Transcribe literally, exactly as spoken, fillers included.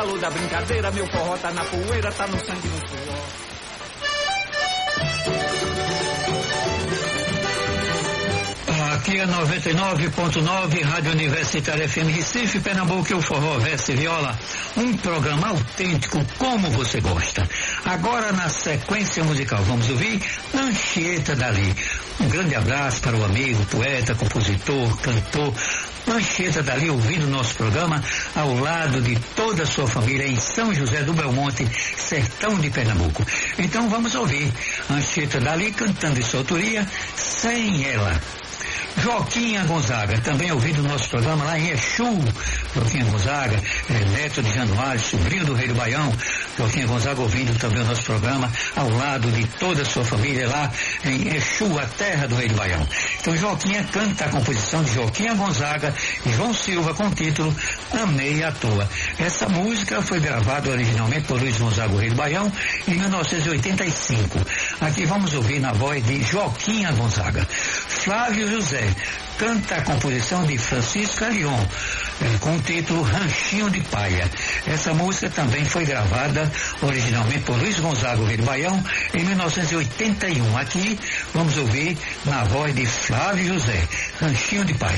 calor da brincadeira, meu forró tá na poeira, tá no sangue, no suor. Aqui é noventa e nove ponto nove, Rádio Universitária F M Recife, Pernambuco, o Forró Verso e Viola. Um programa autêntico como você gosta. Agora, na sequência musical, vamos ouvir Anchieta Dali. Um grande abraço para o amigo, poeta, compositor, cantor Anchieta Dali, ouvindo nosso programa ao lado de toda a sua família em São José do Belmonte, sertão de Pernambuco. Então vamos ouvir Anchieta Dali cantando em sua autoria, Sem Ela. Joaquim Gonzaga, também ouvindo o nosso programa lá em Exu. Joaquim Gonzaga, é, neto de Januário, sobrinho do Rei do Baião. Joaquim Gonzaga ouvindo também o nosso programa ao lado de toda a sua família lá em Exu, a terra do Rei do Baião. Então Joaquim canta a composição de Joaquim Gonzaga e João Silva com o título Amei à Toa. Essa música foi gravada originalmente por Luiz Gonzaga, o Rei do Baião, em mil novecentos e oitenta e cinco. Aqui vamos ouvir na voz de Joaquim Gonzaga. Flávio José canta a composição de Francisco Arion, eh, com o título Ranchinho de Paia. Essa música também foi gravada originalmente por Luiz Gonzaga, o Rei do Baião, em mil novecentos e oitenta e um. Aqui vamos ouvir na voz de Flávio José, Ranchinho de Paia.